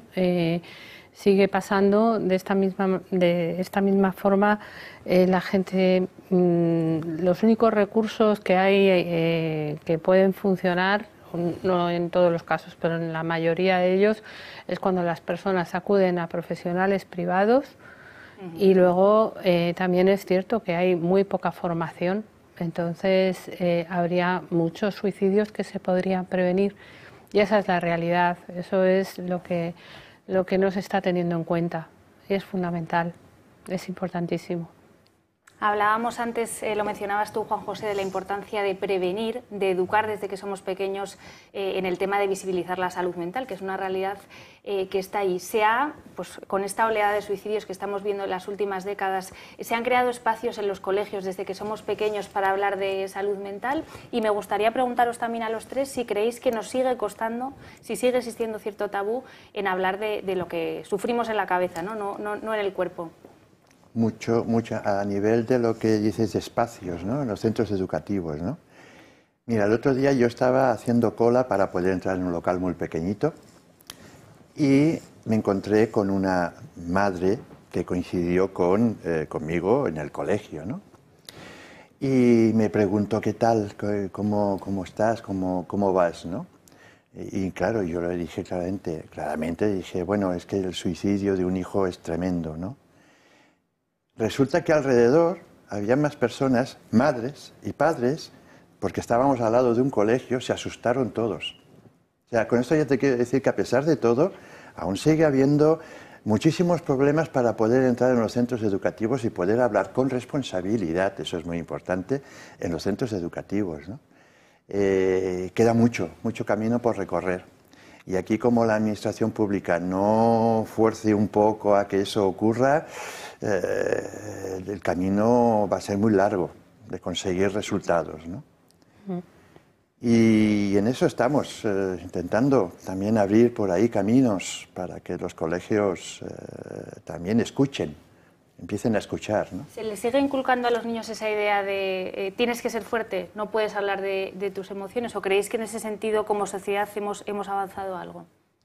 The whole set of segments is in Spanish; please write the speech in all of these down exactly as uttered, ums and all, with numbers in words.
eh, sigue pasando de esta misma, de esta misma forma. Eh, la gente, mmm, los únicos recursos que hay eh, que pueden funcionar, no en todos los casos, pero en la mayoría de ellos, es cuando las personas acuden a profesionales privados. Uh-huh. Y luego eh, también es cierto que hay muy poca formación, entonces eh, habría muchos suicidios que se podrían prevenir, y esa es la realidad, eso es lo que, lo que no se está teniendo en cuenta, y es fundamental, es importantísimo. Hablábamos antes, eh, lo mencionabas tú, Juan José, de la importancia de prevenir, de educar desde que somos pequeños eh, en el tema de visibilizar la salud mental, que es una realidad eh, que está ahí. Se ha, pues, con esta oleada de suicidios que estamos viendo en las últimas décadas, se han creado espacios en los colegios desde que somos pequeños para hablar de salud mental, y me gustaría preguntaros también a los tres si creéis que nos sigue costando, si sigue existiendo cierto tabú en hablar de, de lo que sufrimos en la cabeza, ¿no? No, no, no en el cuerpo. Mucho, mucho a nivel de lo que dices de espacios, ¿no? En los centros educativos, ¿no? Mira, el otro día yo estaba haciendo cola para poder entrar en un local muy pequeñito y me encontré con una madre que coincidió con, eh, conmigo en el colegio, ¿no? Y me preguntó qué tal, cómo, cómo estás, cómo, cómo vas, ¿no? Y, y claro, yo le dije claramente, claramente dije, bueno, es que el suicidio de un hijo es tremendo, ¿no? Resulta que alrededor había más personas, madres y padres, porque estábamos al lado de un colegio, se asustaron todos. O sea, con esto ya te quiero decir que a pesar de todo, aún sigue habiendo muchísimos problemas para poder entrar en los centros educativos y poder hablar con responsabilidad, eso es muy importante, en los centros educativos, ¿no? Eh, queda mucho, mucho camino por recorrer. Y aquí, como la administración pública no fuerce un poco a que eso ocurra, eh, el camino va a ser muy largo de conseguir resultados, ¿no? Uh-huh. Y en eso estamos, eh, intentando también abrir por ahí caminos para que los colegios eh, también escuchen, empiecen a escuchar, ¿no? ¿Se les sigue inculcando a los niños esa idea de eh, tienes que ser fuerte, no puedes hablar de, de tus emociones? ¿O creéis que en ese sentido como sociedad hemos, hemos avanzado algo?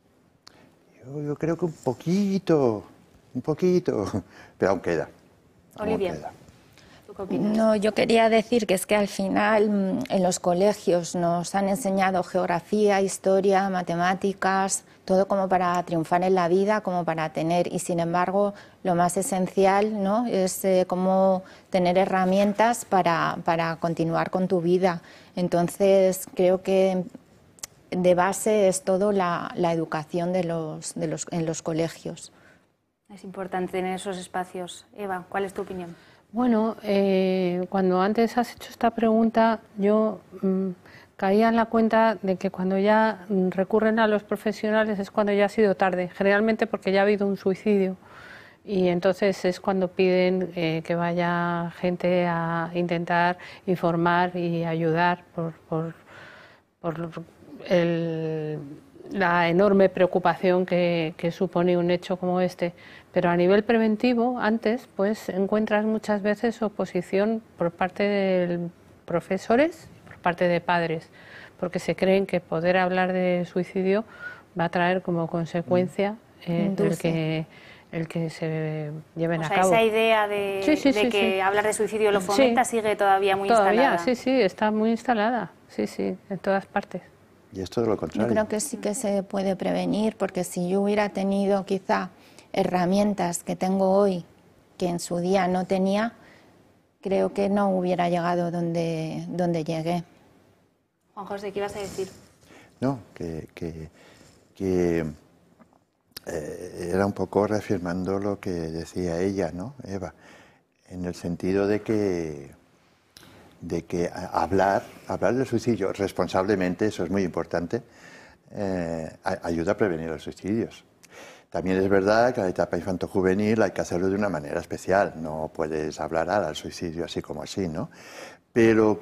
Yo, yo creo que un poquito, un poquito, pero aún queda. Olivia. Aún queda. No, yo quería decir que es que al final en los colegios nos han enseñado geografía, historia, matemáticas, todo como para triunfar en la vida, como para tener, y sin embargo lo más esencial, ¿no?, es eh, cómo tener herramientas para, para continuar con tu vida. Entonces creo que de base es todo la, la educación de los, de los, en los colegios. Es importante tener esos espacios. Eva, ¿cuál es tu opinión? Bueno, eh, cuando antes has hecho esta pregunta, yo mmm, caía en la cuenta de que cuando ya recurren a los profesionales es cuando ya ha sido tarde, generalmente porque ya ha habido un suicidio, y entonces es cuando piden eh, que vaya gente a intentar informar y ayudar por, por, por el, la enorme preocupación que, que supone un hecho como este. Pero a nivel preventivo, antes, pues encuentras muchas veces oposición por parte de profesores y por parte de padres, porque se creen que poder hablar de suicidio va a traer como consecuencia eh, el que el que se lleven o a sea, cabo. Esa idea de, sí, sí, de sí, que sí. hablar de suicidio lo fomenta sí. sigue todavía muy todavía, instalada. Sí, sí, está muy instalada, sí, sí, en todas partes. Y esto es lo contrario. Yo creo que sí que se puede prevenir, porque si yo hubiera tenido quizá herramientas que tengo hoy que en su día no tenía, creo que no hubiera llegado donde, donde llegué. Juan José, ¿qué ibas a decir? No, que, que, que eh, era un poco reafirmando lo que decía ella, ¿no, Eva? En el sentido de que, de que hablar, hablar del suicidio responsablemente, eso es muy importante, eh, ayuda a prevenir los suicidios. También es verdad que la etapa infanto-juvenil hay que hacerlo de una manera especial, no puedes hablar al suicidio así como así, ¿no? Pero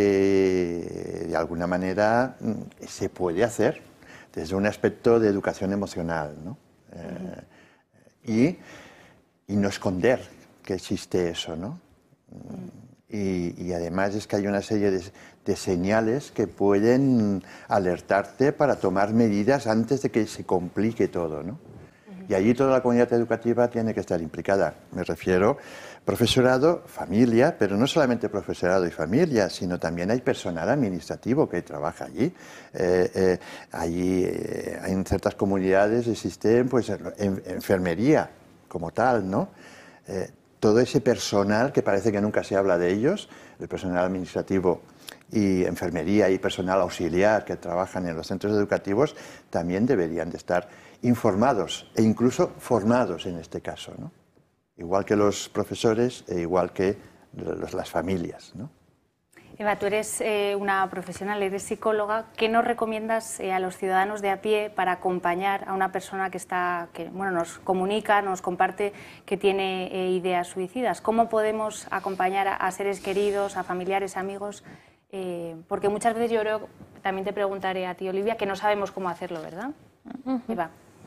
que de alguna manera se puede hacer desde un aspecto de educación emocional, ¿no? Uh-huh. eh, y, y no esconder que existe eso, ¿no? Uh-huh. Y, y además es que hay una serie de, de señales que pueden alertarte para tomar medidas antes de que se complique todo, ¿no? Y allí toda la comunidad educativa tiene que estar implicada. Me refiero profesorado, familia, pero no solamente profesorado y familia, sino también hay personal administrativo que trabaja allí. Eh, eh, allí eh, en ciertas comunidades existen pues, en, enfermería como tal, ¿no? Eh, todo ese personal que parece que nunca se habla de ellos, el personal administrativo y enfermería y personal auxiliar que trabajan en los centros educativos, también deberían de estar informados e incluso formados en este caso, ¿no? Igual que los profesores e igual que los, las familias, ¿no? Eva, tú eres eh, una profesional, eres psicóloga. ¿Qué nos recomiendas eh, a los ciudadanos de a pie para acompañar a una persona que está, que bueno, nos comunica, nos comparte que tiene eh, ideas suicidas? ¿Cómo podemos acompañar a, a seres queridos, a familiares, amigos? Eh, porque muchas veces yo creo, también te preguntaré a ti, Olivia, que no sabemos cómo hacerlo, ¿verdad? Uh-huh. Eva.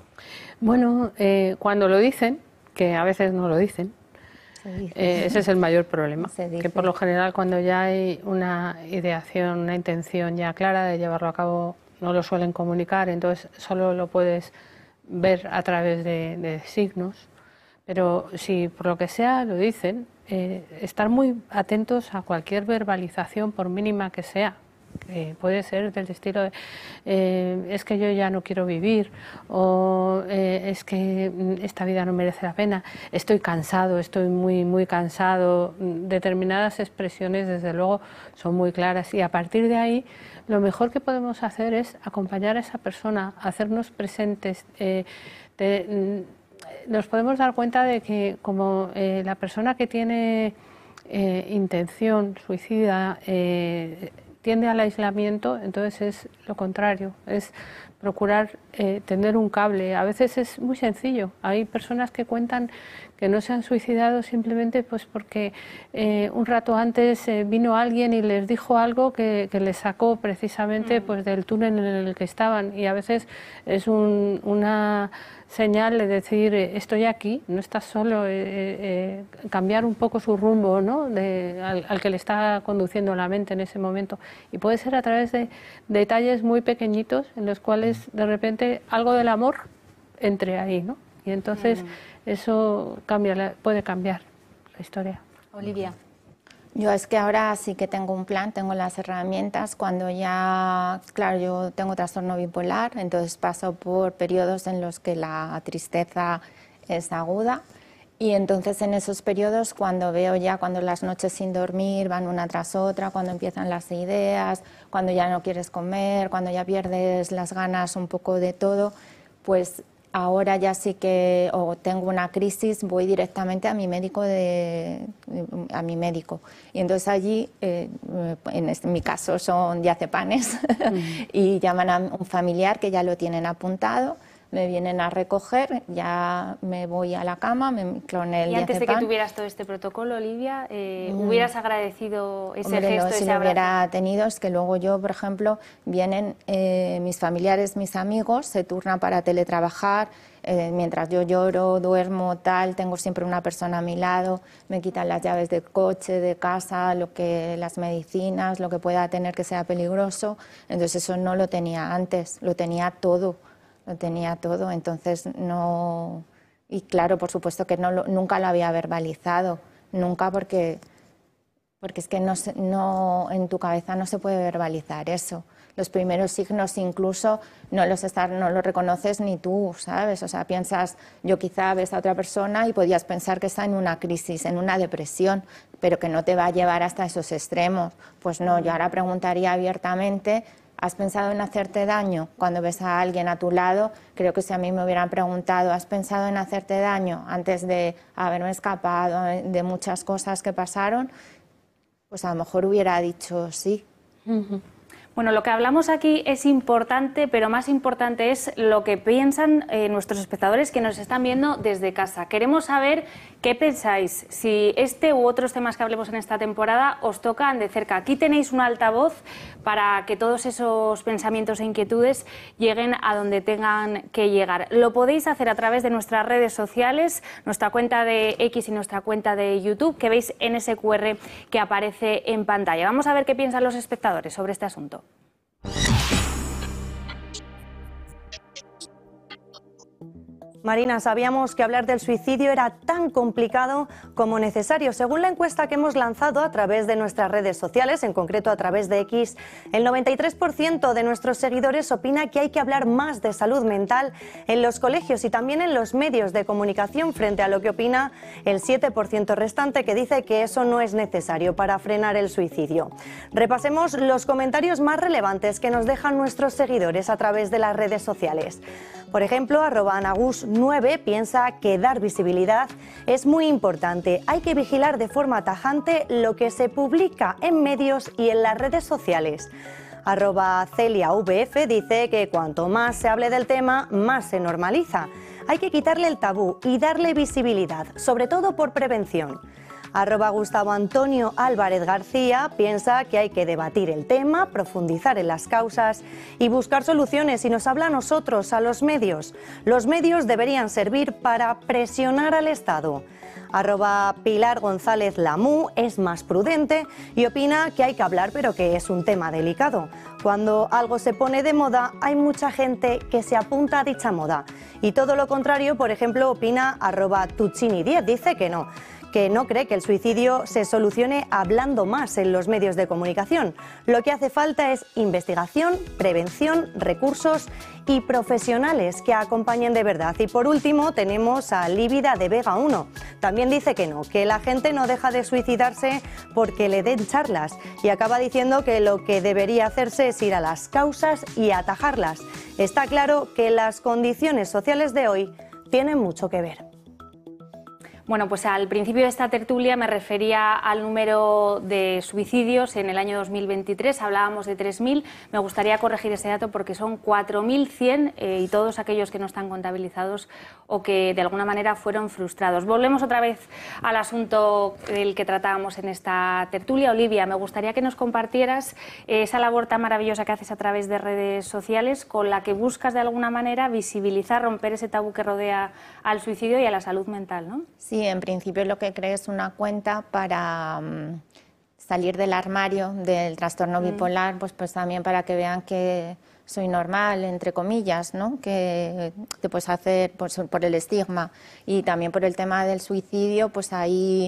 Bueno, eh, cuando lo dicen, que a veces no lo dicen, Eh, ese es el mayor problema, que por lo general cuando ya hay una ideación, una intención ya clara de llevarlo a cabo, no lo suelen comunicar, entonces solo lo puedes ver a través de, de signos, pero si por lo que sea lo dicen, eh, estar muy atentos a cualquier verbalización, por mínima que sea. Eh, puede ser del estilo de eh, es que yo ya no quiero vivir, o eh, es que esta vida no merece la pena, estoy cansado, estoy muy muy cansado. Determinadas expresiones desde luego son muy claras y a partir de ahí lo mejor que podemos hacer es acompañar a esa persona, hacernos presentes. eh, de, nos podemos dar cuenta de que como eh, la persona que tiene eh, intención suicida eh, tiende al aislamiento, entonces es lo contrario, es procurar eh, tener un cable. A veces es muy sencillo, hay personas que cuentan que no se han suicidado simplemente pues porque eh, un rato antes eh, vino alguien y les dijo algo que, que les sacó precisamente mm. pues del túnel en el que estaban, y a veces es un, una señal de decir eh, estoy aquí, no estás solo, eh, eh, cambiar un poco su rumbo, ¿no? de, al, al que le está conduciendo la mente en ese momento, y puede ser a través de detalles muy pequeñitos en los cuales de repente algo del amor entre ahí, ¿no? Y entonces mm. eso cambia la, puede cambiar la historia. Olivia. Yo es que ahora sí que tengo un plan, tengo las herramientas. Cuando ya, claro, yo tengo trastorno bipolar, entonces paso por periodos en los que la tristeza es aguda, y entonces en esos periodos cuando veo ya, cuando las noches sin dormir van una tras otra, cuando empiezan las ideas, cuando ya no quieres comer, cuando ya pierdes las ganas un poco de todo, pues ahora ya sí que o tengo una crisis, voy directamente a mi médico de, a mi médico. Y entonces allí, eh, en, este, en mi caso son diazepanes, mm. y llaman a un familiar que ya lo tienen apuntado, me vienen a recoger, ya me voy a la cama, me con el Y antes diazepam. de que tuvieras todo este protocolo, Olivia, eh, mm. ¿hubieras agradecido ese Hombre, gesto, no, si ese lo abrazo? hubiera tenido, es que luego yo, por ejemplo, vienen eh, mis familiares, mis amigos, se turnan para teletrabajar, eh, mientras yo lloro, duermo, tal, tengo siempre una persona a mi lado, me quitan las llaves del coche, de casa, lo que, las medicinas, lo que pueda tener que sea peligroso. Entonces eso no lo tenía antes, lo tenía todo. Lo tenía todo, entonces no... Y claro, por supuesto que no lo, nunca lo había verbalizado, nunca, porque, porque es que no, no, en tu cabeza no se puede verbalizar eso. Los primeros signos incluso no los, estar, no los reconoces ni tú, ¿sabes? O sea, piensas, yo quizá ves a otra persona y podías pensar que está en una crisis, en una depresión, pero que no te va a llevar hasta esos extremos. Pues no, yo ahora preguntaría abiertamente... ¿Has pensado en hacerte daño? Cuando ves a alguien a tu lado, creo que si a mí me hubieran preguntado, ¿has pensado en hacerte daño? Antes de haberme escapado de muchas cosas que pasaron, pues a lo mejor hubiera dicho sí. Uh-huh. Bueno, lo que hablamos aquí es importante, pero más importante es lo que piensan eh, nuestros espectadores que nos están viendo desde casa. Queremos saber qué pensáis, si este u otros temas que hablemos en esta temporada os tocan de cerca. Aquí tenéis un altavoz para que todos esos pensamientos e inquietudes lleguen a donde tengan que llegar. Lo podéis hacer a través de nuestras redes sociales, nuestra cuenta de X y nuestra cuenta de YouTube, que veis en ese cu erre que aparece en pantalla. Vamos a ver qué piensan los espectadores sobre este asunto. Marina, sabíamos que hablar del suicidio era tan complicado como necesario. Según la encuesta que hemos lanzado a través de nuestras redes sociales, en concreto a través de X, el noventa y tres por ciento de nuestros seguidores opina que hay que hablar más de salud mental en los colegios y también en los medios de comunicación, frente a lo que opina el siete por ciento restante, que dice que eso no es necesario para frenar el suicidio. Repasemos los comentarios más relevantes que nos dejan nuestros seguidores a través de las redes sociales. Por ejemplo, arroba anagus nueve piensa que dar visibilidad es muy importante. Hay que vigilar de forma tajante lo que se publica en medios y en las redes sociales. Arroba Celia V F dice que cuanto más se hable del tema, más se normaliza. Hay que quitarle el tabú y darle visibilidad, sobre todo por prevención. Arroba Gustavo Antonio Álvarez García piensa que hay que debatir el tema, profundizar en las causas y buscar soluciones, y nos habla a nosotros, a los medios. Los medios deberían servir para presionar al Estado. Arroba Pilar González Lamú es más prudente y opina que hay que hablar, pero que es un tema delicado. Cuando algo se pone de moda, hay mucha gente que se apunta a dicha moda. Y todo lo contrario, por ejemplo, opina arroba Tuccini diez, dice que no. que no cree que el suicidio se solucione hablando más en los medios de comunicación. Lo que hace falta es investigación, prevención, recursos y profesionales que acompañen de verdad. Y por último tenemos a Lívida de Vega uno. También dice que no, que la gente no deja de suicidarse porque le den charlas, y acaba diciendo que lo que debería hacerse es ir a las causas y atajarlas. Está claro que las condiciones sociales de hoy tienen mucho que ver. Bueno, pues al principio de esta tertulia me refería al número de suicidios en el año dos mil veintitrés, hablábamos de tres mil, me gustaría corregir ese dato porque son cuatro mil cien eh, y todos aquellos que no están contabilizados o que de alguna manera fueron frustrados. Volvemos otra vez al asunto del que tratábamos en esta tertulia. Olivia, me gustaría que nos compartieras esa labor tan maravillosa que haces a través de redes sociales, con la que buscas de alguna manera visibilizar, romper ese tabú que rodea al suicidio y a la salud mental, ¿no? Sí. Sí, en principio lo que creo es una cuenta para um, salir del armario del trastorno mm. bipolar, pues, pues también para que vean que soy normal, entre comillas, ¿no? Que te puedes hacer pues, por el estigma, y también por el tema del suicidio, pues ahí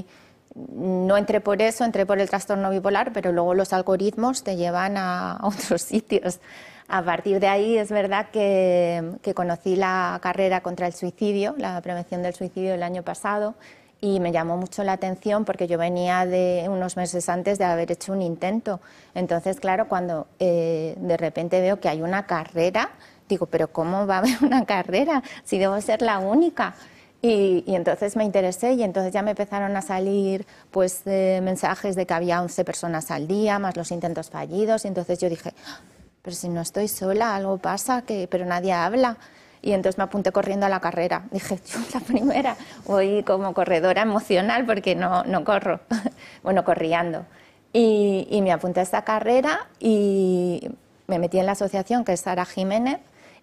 no entré por eso, entré por el trastorno bipolar, pero luego los algoritmos te llevan a otros sitios. A partir de ahí es verdad que, que conocí la carrera contra el suicidio, la prevención del suicidio el año pasado, y me llamó mucho la atención porque yo venía de unos meses antes de haber hecho un intento. Entonces, claro, cuando eh, de repente veo que hay una carrera, digo, pero ¿cómo va a haber una carrera si debo ser la única? Y, y entonces me interesé, y entonces ya me empezaron a salir pues, eh, mensajes de que había once personas al día, más los intentos fallidos, y entonces yo dije, pero si no estoy sola, algo pasa, que, pero nadie habla. Y entonces me apunté corriendo a la carrera. Dije, yo la primera, voy como corredora emocional porque no, no corro, bueno, corriendo. Y, y me apunté a esta carrera y me metí en la asociación, que es Sara Jiménez,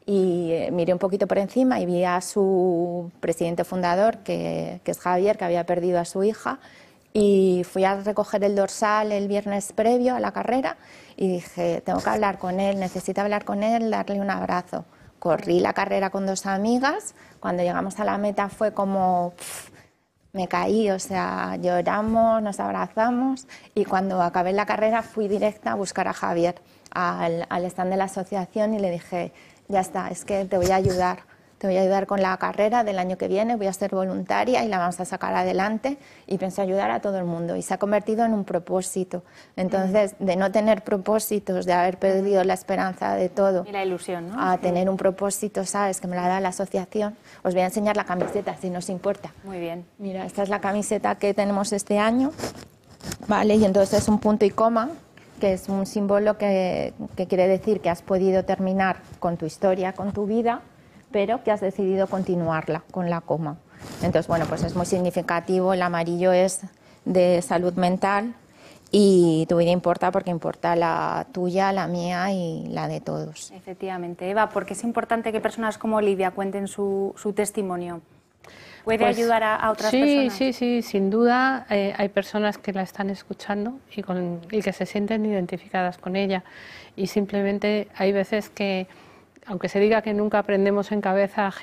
y eh, miré un poquito por encima y vi a su presidente fundador, que, que es Javier, que había perdido a su hija, y fui a recoger el dorsal el viernes previo a la carrera y dije, tengo que hablar con él, necesito hablar con él, darle un abrazo. Corrí la carrera con dos amigas, cuando llegamos a la meta fue como, pff, me caí, o sea, lloramos, nos abrazamos, y cuando acabé la carrera fui directa a buscar a Javier al, al stand de la asociación y le dije, ya está, es que te voy a ayudar. Te voy a ayudar con la carrera del año que viene, voy a ser voluntaria y la vamos a sacar adelante, y pienso ayudar a todo el mundo, y se ha convertido en un propósito. Entonces, de no tener propósitos, de haber perdido la esperanza de todo, y la ilusión, ¿no? A tener un propósito, ¿sabes?, que me la da la asociación. Os voy a enseñar la camiseta, si no os importa. Muy bien. Mira, esta es la camiseta que tenemos este año, ¿vale? Y entonces es un punto y coma, que es un símbolo que, que quiere decir que has podido terminar con tu historia, con tu vida, pero que has decidido continuarla con la coma. Entonces, bueno, pues es muy significativo. El amarillo es de salud mental, y tu vida importa porque importa la tuya, la mía y la de todos. Efectivamente. Eva, ¿por qué es importante que personas como Olivia cuenten su, su testimonio? ¿Puede pues, ayudar a, a otras sí, personas? Sí, sí, sin duda eh, hay personas que la están escuchando y, con, y que se sienten identificadas con ella. Y simplemente hay veces que, aunque se diga que nunca aprendemos en cabeza ajena,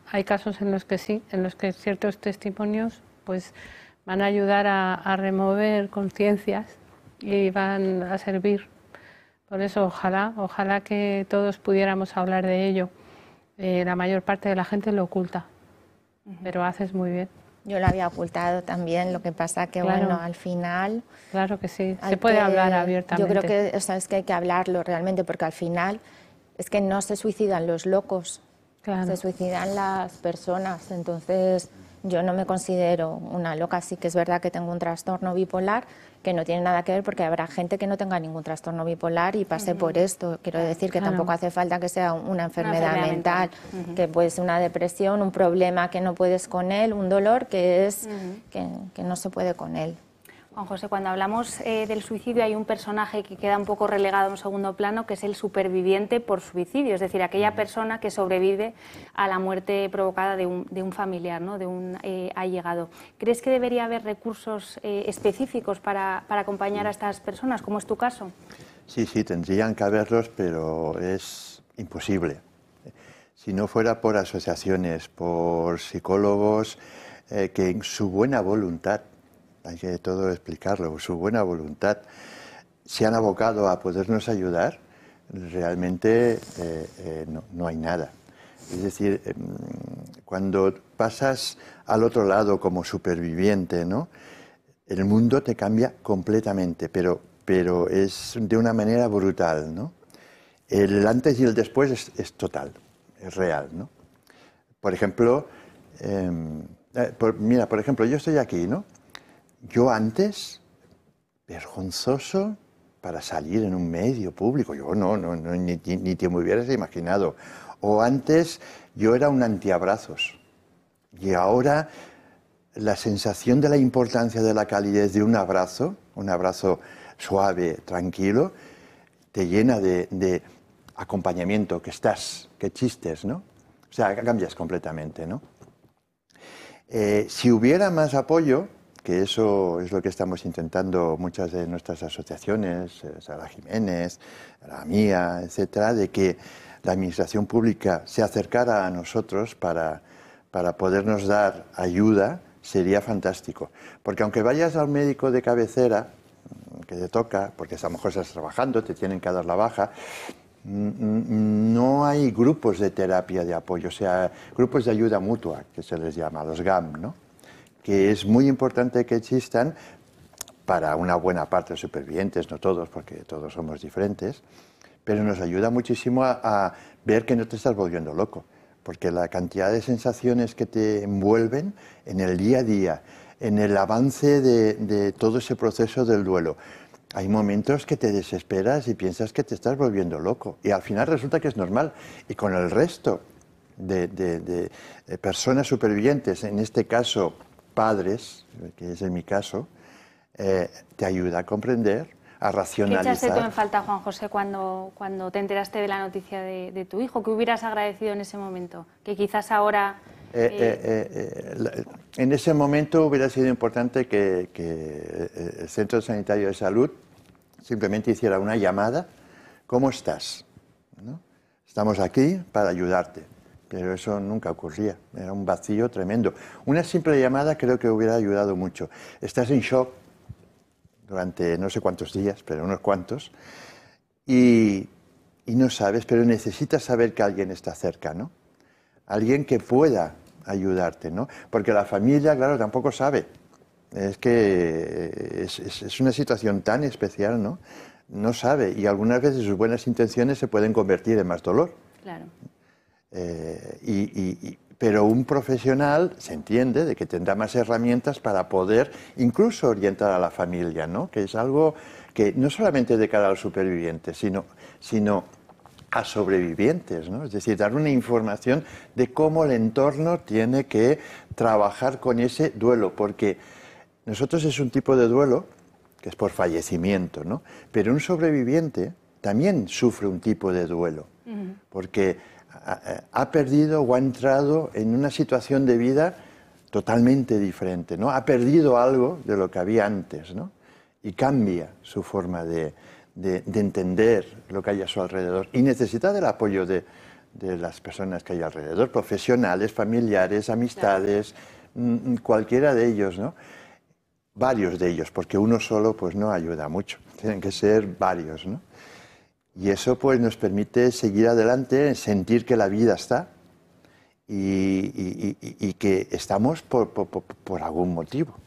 hay casos en los que sí, en los que ciertos testimonios pues van a ayudar a, a remover conciencias y van a servir. Por eso ojalá, ojalá que todos pudiéramos hablar de ello. Eh, la mayor parte de la gente lo oculta, uh-huh. pero haces muy bien. Yo lo había ocultado también, lo que pasa que claro. bueno, al final... Claro que sí, se puede que, hablar abiertamente. Yo creo que, o sea, es que hay que hablarlo realmente, porque al final es que no se suicidan los locos, claro. se suicidan las personas. Entonces yo no me considero una loca, sí que es verdad que tengo un trastorno bipolar, que no tiene nada que ver, porque habrá gente que no tenga ningún trastorno bipolar y pase uh-huh. por esto. Quiero decir que claro. tampoco hace falta que sea una enfermedad, una enfermedad mental, mental. Uh-huh. que puede ser una depresión, un problema que no puedes con él, un dolor que, es, uh-huh. que, que no se puede con él. Juan José, cuando hablamos eh, del suicidio hay un personaje que queda un poco relegado a un segundo plano, que es el superviviente por suicidio, es decir, aquella persona que sobrevive a la muerte provocada de un, de un familiar, ¿no? de un eh, allegado. ¿Crees que debería haber recursos eh, específicos para, para acompañar a estas personas, como es tu caso? Sí, sí, tendrían que haberlos, pero es imposible. Si no fuera por asociaciones, por psicólogos, eh, que en su buena voluntad, hay que todo explicarlo, su buena voluntad, se han abocado a podernos ayudar, realmente eh, eh, no, no hay nada. Es decir, eh, cuando pasas al otro lado como superviviente, ¿no? El mundo te cambia completamente, pero, pero es de una manera brutal, ¿no? El antes y el después es, es total, es real, ¿no? Por ejemplo, eh, eh, por, mira, por ejemplo, yo estoy aquí, ¿no? Yo antes, vergonzoso para salir en un medio público, yo no, no, no ni, ni te me hubieras imaginado. O antes yo era un antiabrazos y ahora la sensación de la importancia de la calidez de un abrazo, un abrazo suave, tranquilo, te llena de, de acompañamiento, que estás, que chistes, ¿no? O sea, cambias completamente, ¿no? Eh, si hubiera más apoyo, que eso es lo que estamos intentando muchas de nuestras asociaciones, Sara Jiménez, la mía, etcétera, de que la administración pública se acercara a nosotros para, para podernos dar ayuda, sería fantástico. Porque aunque vayas al médico de cabecera, que te toca, porque a lo mejor estás trabajando, te tienen que dar la baja, no hay grupos de terapia de apoyo, o sea, grupos de ayuda mutua, que se les llama, los G A M, ¿no? Que es muy importante que existan para una buena parte de supervivientes, no todos, porque todos somos diferentes, pero nos ayuda muchísimo a, a ver que no te estás volviendo loco, porque la cantidad de sensaciones que te envuelven en el día a día, en el avance de, de todo ese proceso del duelo, hay momentos que te desesperas y piensas que te estás volviendo loco, y al final resulta que es normal, y con el resto de, de, de, de personas supervivientes, en este caso padres, que es en mi caso, eh, te ayuda a comprender, a racionalizar. ¿Qué echaste tú en falta, Juan José, cuando, cuando te enteraste de la noticia de, de tu hijo? ¿Qué hubieras agradecido en ese momento? Que quizás ahora... Eh, eh, eh, eh, en ese momento hubiera sido importante que, que el Centro Sanitario de Salud simplemente hiciera una llamada. ¿Cómo estás? ¿No? Estamos aquí para ayudarte. Pero eso nunca ocurría, era un vacío tremendo. Una simple llamada creo que hubiera ayudado mucho. Estás en shock durante no sé cuántos días, pero unos cuantos, y, y no sabes, pero necesitas saber que alguien está cerca, ¿no? Alguien que pueda ayudarte, ¿no? Porque la familia, claro, tampoco sabe. Es que es, es, es una situación tan especial, ¿no? No sabe, y algunas veces sus buenas intenciones se pueden convertir en más dolor. Claro. Eh, y, y, y, pero un profesional se entiende de que tendrá más herramientas para poder incluso orientar a la familia, ¿no? Que es algo que no solamente de cara al superviviente, sino, sino a sobrevivientes, ¿no? Es decir, dar una información de cómo el entorno tiene que trabajar con ese duelo, porque nosotros es un tipo de duelo que es por fallecimiento, ¿no? Pero un sobreviviente también sufre un tipo de duelo, uh-huh. porque ha perdido o ha entrado en una situación de vida totalmente diferente, ¿no? Ha perdido algo de lo que había antes, ¿no? Y cambia su forma de, de, de entender lo que hay a su alrededor y necesita del apoyo de, de las personas que hay alrededor, profesionales, familiares, amistades, claro. Cualquiera de ellos, ¿no? Varios de ellos, porque uno solo pues no ayuda mucho, tienen que ser varios, ¿no? Y eso pues nos permite seguir adelante, sentir que la vida está y, y, y, y que estamos por, por, por algún motivo.